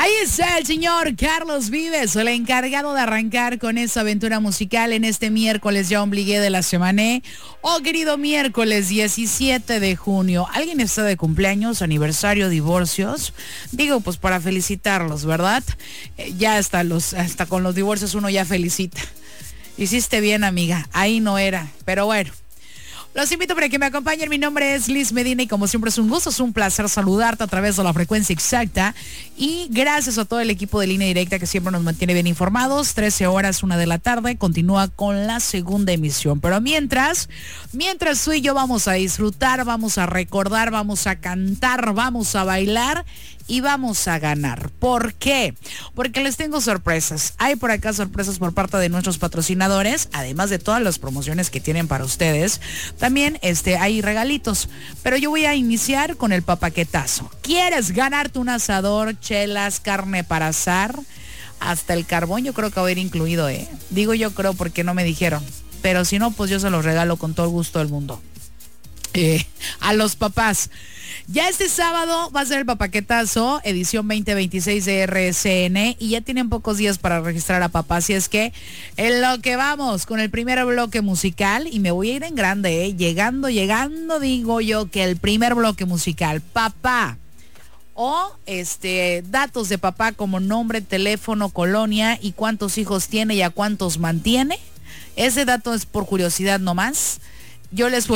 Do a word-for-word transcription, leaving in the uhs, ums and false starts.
Ahí está el señor Carlos Vives, el encargado de arrancar con esta aventura musical en este miércoles ya ombligué de la semana. Oh, querido miércoles diecisiete de junio. ¿Alguien está de cumpleaños, aniversario, divorcios? Digo, pues para felicitarlos, ¿verdad? Eh, ya hasta, los, hasta con los divorcios uno ya felicita. Hiciste bien, amiga. Ahí no era. Pero bueno. Los invito para que me acompañen. Mi nombre es Liz Medina y como siempre es un gusto, es un placer saludarte a través de la frecuencia exacta. Y gracias a todo el equipo de Línea Directa que siempre nos mantiene bien informados. trece horas, una de la tarde, continúa con la segunda emisión. Pero mientras, mientras tú y yo vamos a disfrutar, vamos a recordar, vamos a cantar, vamos a bailar y vamos a ganar. ¿Por qué? Porque les tengo sorpresas. Hay por acá sorpresas por parte de nuestros patrocinadores, además de todas las promociones que tienen para ustedes. También este, hay regalitos, pero yo voy a iniciar con el papaquetazo. ¿Quieres ganarte un asador, chelas, carne para asar? Hasta el carbón yo creo que va a ir incluido, ¿eh? Digo yo creo porque no me dijeron, pero si no, pues yo se los regalo con todo el gusto del mundo. Eh, a los papás. Ya este sábado va a ser el papaquetazo, edición veinte veintiséis de R S N, y ya tienen pocos días para registrar a papá, así es que en lo que vamos con el primer bloque musical, y me voy a ir en grande, ¿eh? llegando, llegando, digo yo que el primer bloque musical, papá, o este datos de papá como nombre, teléfono, colonia y cuántos hijos tiene y a cuántos mantiene. Ese dato es por curiosidad nomás. Yo les voy